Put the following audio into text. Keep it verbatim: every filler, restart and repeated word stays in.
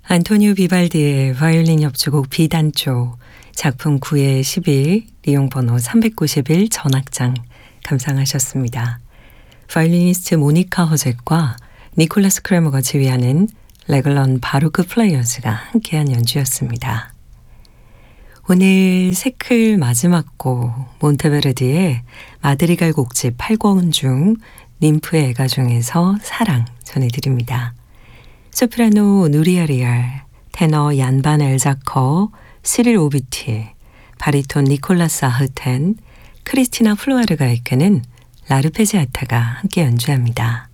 안토니오 비발디의 바이올린 협주곡 비단조 작품 구의 십일 리용번호 삼백구십일 전악장 감상하셨습니다. 바이올리니스트 모니카 허젯과 니콜라스 크레머가 지휘하는 레글런 바로크 플레이어즈가 함께한 연주였습니다. 오늘 세클 마지막 곡 몬테베르디의 마드리갈 곡집 팔 권 중 님프의 애가 중에서 사랑 전해드립니다. 소프라노 누리아 리알, 테너 얀반 엘자커, 시릴 오비티, 바리톤 니콜라스 아흐텐, 크리스티나 플루아르가 이끄는 라르페지아타가 함께 연주합니다.